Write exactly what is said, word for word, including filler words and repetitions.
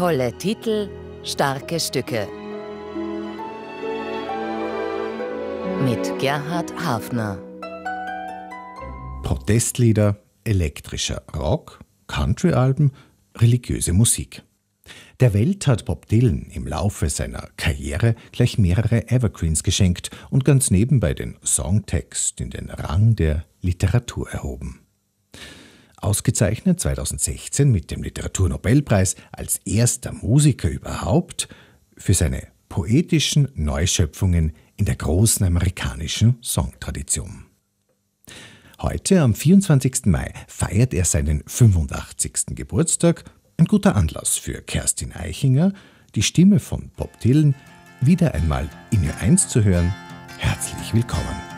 Tolle Titel, starke Stücke. Mit Gerhard Hafner. Protestlieder, elektrischer Rock, Country-Alben, religiöse Musik. Der Welt hat Bob Dylan im Laufe seiner Karriere gleich mehrere Evergreens geschenkt und ganz nebenbei den Songtext in den Rang der Literatur erhoben. Ausgezeichnet zweitausendsechzehn mit dem Literaturnobelpreis als erster Musiker überhaupt für seine poetischen Neuschöpfungen in der großen amerikanischen Songtradition. Heute, am vierundzwanzigsten Mai, feiert er seinen fünfundachtzigsten Geburtstag. Ein guter Anlass für Kerstin Eichinger, die Stimme von Bob Dylan wieder einmal in Ö eins zu hören. Herzlich willkommen.